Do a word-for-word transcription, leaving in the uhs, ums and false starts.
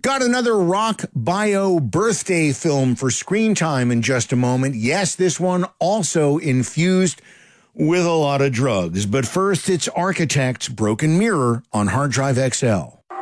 Got another rock bio birthday film for Screen Time in just a moment. Yes, this one also infused with a lot of drugs. But first, it's Architect's Broken Mirror on Hard Drive X L.